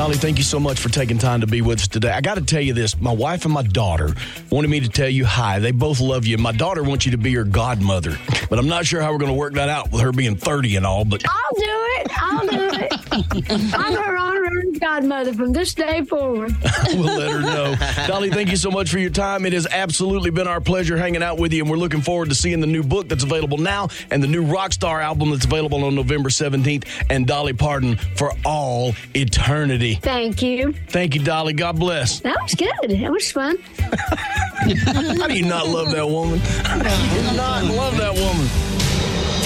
Dolly, thank you so much for taking time to be with us today. I got to tell you this. My wife and my daughter wanted me to tell you hi. They both love you. My daughter wants you to be her godmother, but I'm not sure how we're going to work that out with her being 30 and all. But I'll do it. I'm her honorary godmother from this day forward. we'll let her know. Dolly, thank you so much for your time. It has absolutely been our pleasure hanging out with you, and we're looking forward to seeing the new book that's available now and the new Rockstar album that's available on November 17th, and Dolly Parton for all eternity. Thank you. Thank you, Dolly. God bless. That was good. That was fun. How do you not love that woman? How do you not love that woman?